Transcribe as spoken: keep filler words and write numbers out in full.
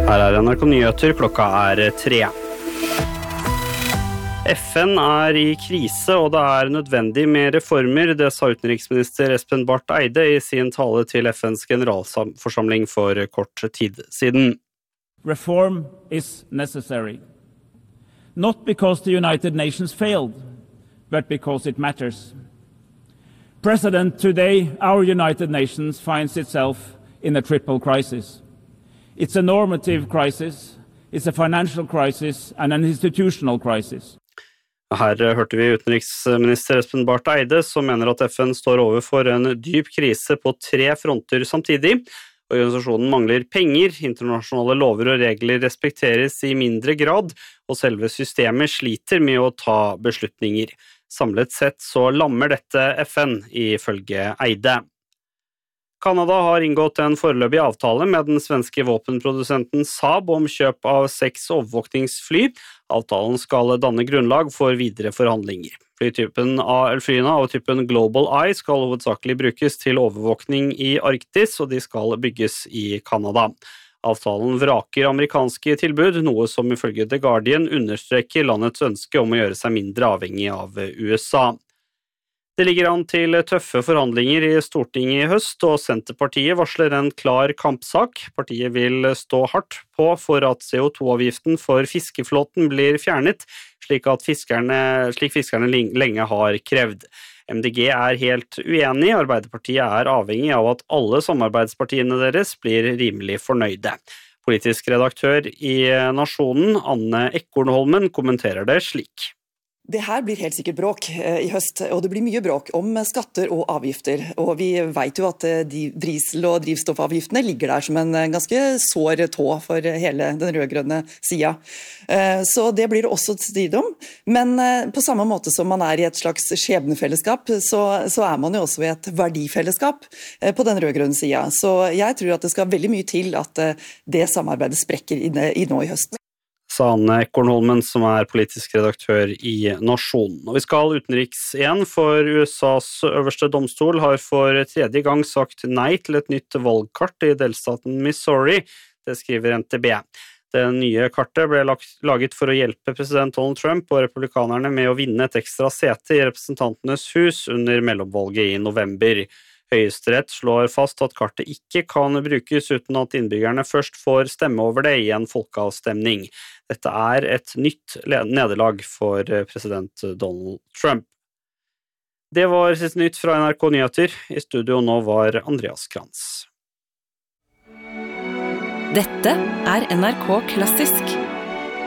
Her er N R K Nyheter, klokka er tre. F N er i krise, og det er nødvendig med reformer, det sa utenriksminister Espen Barth Eide i sin tale til F N's generalforsamling for kort tid siden. Reform is necessary. Not because the United Nations failed, but because it matters. President, today our United Nations finds itself in a triple crisis. It's a normative crisis, it's a financial crisis and an institutional crisis. Her hørte vi utenriksminister Espen Barth Eide som mener at F N står overfor en dyp krise på tre fronter samtidig. Organisasjonen mangler penger, internasjonale lover og regler respekteres i mindre grad, og selve systemet sliter med å ta beslutninger. Samlet sett så lammer dette F N, ifølge Eide. Kanada har inngått en foreløpig avtale med den svenske våpenprodusenten Saab om kjøp av seks overvåkningsfly. Avtalen skal danne grunnlag for videre forhandlinger. Flytypen av flyene av typen Global Eye skal hovedsakelig brukes til overvåkning i Arktis, og de skal bygges i Kanada. Avtalen vraker amerikanske tilbud, noe som ifølge The Guardian understreker landets ønske om å gjøre seg mindre avhengig av U S A. Det ligger an til tøffe forhandlinger i Stortinget i høst, og Senterpartiet varsler en klar kampsak. Partiet vil stå hardt på for at C O to avgiften for fiskeflåten blir fjernet, slik at fiskerne, slik fiskerne lenge har krevd. M D G er helt uenig, Arbeiderpartiet er avhengig av at alle samarbeidspartiene deres blir rimelig fornøyde. Politisk redaktør i Nasjonen, Anne Ekornholmen, kommenterer det slik. Det her blir helt sikkert bråk i høst, og det blir mye bråk om skatter og avgifter. Og vi vet jo at de diesel- og drivstoffavgiftene ligger der som en ganske sår tå for hele den rødgrønne sida. Så det blir det også strid om. Men på samme måte som man er i et slags skjebnefellesskap, så, så er man jo også i et verdifellesskap på den rødgrønne sida. Så jeg tror at det skal veldig mye til at det samarbeidet sprekker i, i nå i høst. Sa Anne Ekornholmen, som er politisk redaktør i Nasjonen. Og vi skal utenriks igjen, for U S A's øverste domstol har for tredje gang sagt nei til et nytt valgkart i delstaten Missouri, det skriver N T B. Det nye kartet ble laget for å hjelpe president Donald Trump og republikanerne med å vinne et ekstra sete i representantenes hus under mellomvalget i november. Høyesterett slår fast at kartet ikke kan brukes uten at innbyggerne først får stemme over det i en folkeavstemning. Dette er et nytt nederlag for president Donald Trump. Det var siste nytt fra N R K Nyheter. I studio nå var Andreas Krantz. Dette er N R K Klassisk.